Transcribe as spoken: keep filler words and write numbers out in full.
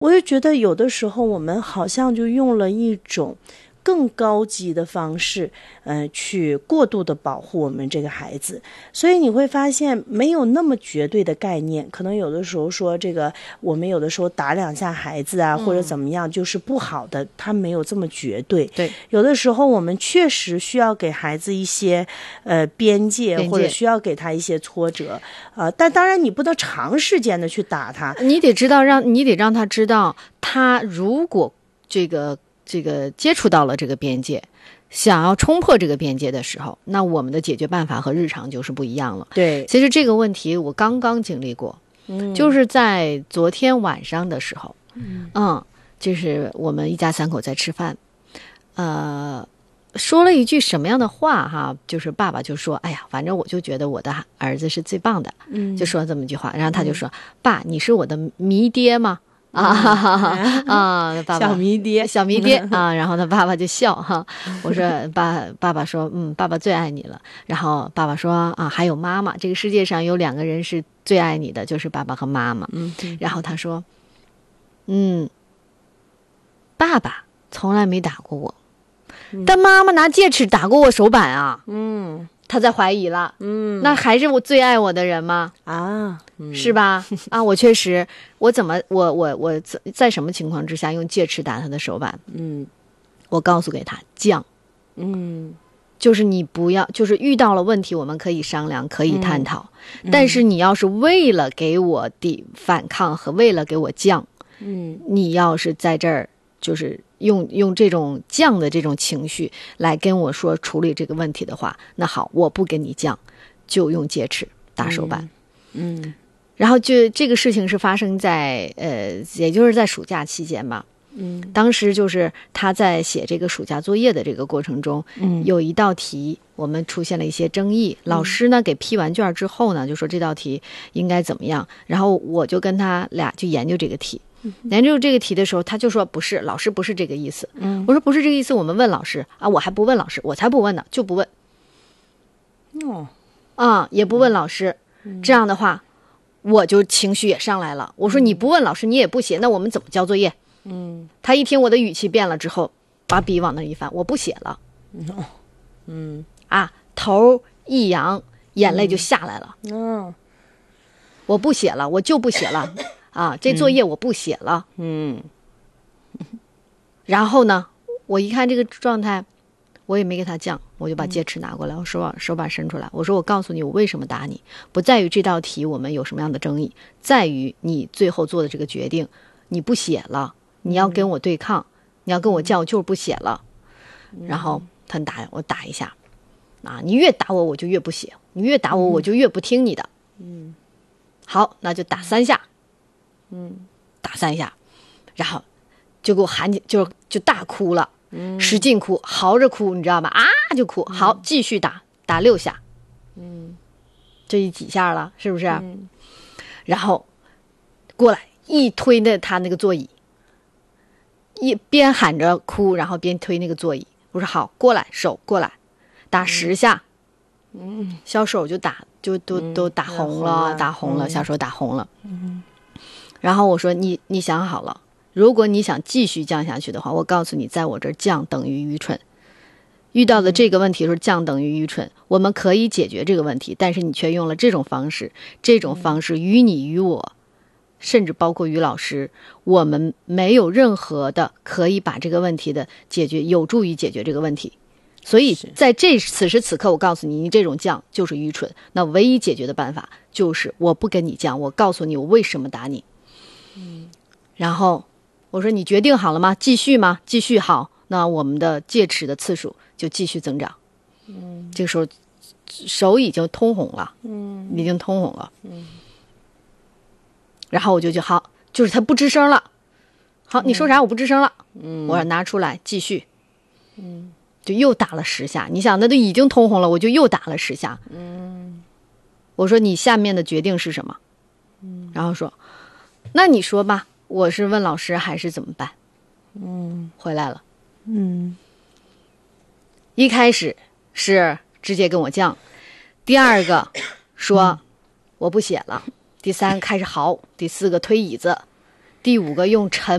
我也觉得有的时候我们好像就用了一种更高级的方式，呃，去过度的保护我们这个孩子，所以你会发现没有那么绝对的概念。可能有的时候说这个，我们有的时候打两下孩子啊，嗯、或者怎么样，就是不好的，他没有这么绝对。 对， 有的时候我们确实需要给孩子一些呃边界， 边界或者需要给他一些挫折，呃，但当然你不能长时间的去打他， 你得知道让你得让他知道，他如果这个。这个接触到了这个边界，想要冲破这个边界的时候，那我们的解决办法和日常就是不一样了。 对， 其实这个问题我刚刚经历过， 嗯， 就是在昨天晚上的时候， 嗯嗯，就是我们一家三口在吃饭，呃，说了一句什么样的话哈？就是爸爸就说：“哎呀，反正我就觉得我的儿子是最棒的。” 嗯， 就说这么一句话，然后他就说：“嗯、爸，你是我的迷爹吗？”啊哈哈哈啊！爸爸小迷爹， 小迷爹啊！然后他爸爸就笑哈。我说爸，爸爸说，嗯，爸爸最爱你了。然后爸爸说啊，还有妈妈，这个世界上有两个人是最爱你的，就是爸爸和妈妈。 嗯， 然后他说，嗯，爸爸从来没打过我，嗯、但妈妈拿戒尺打过我手板啊。 嗯。 他在怀疑了， 嗯， 那还是我最爱我的人吗？ 啊，嗯、 是吧？啊，我确实，我怎么，我我我在什么情况之下用戒尺打他的手板？ 嗯， 我告诉给他犟， 嗯， 就是你不要，就是遇到了问题，我们可以商量，可以探讨， 嗯、 但是你要是为了给我抵反抗和为了给我犟， 嗯， 你要是在这儿就是用用这种犟的这种情绪来跟我说处理这个问题的话，那好，我不跟你犟，就用戒尺打手板。 嗯，嗯然后就这个事情是发生在呃，也就是在暑假期间吧。 嗯， 当时就是他在写这个暑假作业的这个过程中， 嗯， 有一道题我们出现了一些争议，嗯、老师呢给批完卷之后呢，就说这道题应该怎么样，然后我就跟他俩就研究这个题。研究这个题的时候，他就说不是，老师不是这个意思。 嗯， 我说不是这个意思，我们问老师啊，我还不问老师，我才不问呢，就不问。 哦， 啊，也不问老师， 嗯、 这样的话，我就情绪也上来了。我说你不问老师，你也不写，那我们怎么交作业？ 嗯， 他一听我的语气变了之后，把笔往那一翻，我不写了。 嗯，嗯啊，头一扬，眼泪就下来了。 嗯，哦、 我不写了，我就不写了。啊，这作业我不写了。 嗯， 然后呢，我一看这个状态，我也没给他犟，我就把戒尺拿过来，我手把手把伸出来，我说我告诉你，我为什么打你，不在于这道题我们有什么样的争议，在于你最后做的这个决定，你不写了，你要跟我对抗，你要跟我犟，我就是不写了。然后他打我打一下，啊，你越打我我就越不写，你越打我我就越不听你的。 嗯， 好，那就打三下。 嗯， 打三下，然后就给我喊起，就就大哭了，嗯，使劲哭，嚎着哭，你知道吗？啊，就哭。好，继续打，打六下， 嗯， 这一几下了，是不是？ 嗯， 然后过来一推那他那个座椅，一边喊着哭，然后边推那个座椅。我说好，过来，手过来，打十下，嗯，小手就打，就都、嗯、都打红了，打红了，小手打红了，嗯。然后我说你你想好了，如果你想继续降下去的话，我告诉你，在我这儿降等于愚蠢。遇到的这个问题是降等于愚蠢，我们可以解决这个问题，但是你却用了这种方式，这种方式于你于我，甚至包括于老师，我们没有任何的可以把这个问题的解决，有助于解决这个问题。所以在这此时此刻，我告诉你，你这种降就是愚蠢。那唯一解决的办法就是我不跟你降，我告诉你我为什么打你。嗯，然后我说你决定好了吗？继续吗？继续。好，那我们的戒尺的次数就继续增长。嗯，这个时候手已经通红了，嗯，已经通红了。嗯，然后我就就好，就是他不吱声了。好，你说啥？我不吱声了。嗯，我说拿出来继续。嗯，就又打了十下。你想，那都已经通红了，我就又打了十下。嗯，我说你下面的决定是什么？嗯，然后说。那你说吧，我是问老师还是怎么办？嗯，回来了。嗯，一开始是直接跟我犟，第二个说、嗯、我不写了，第三个开始嚎，第四个推椅子， 第五个用沉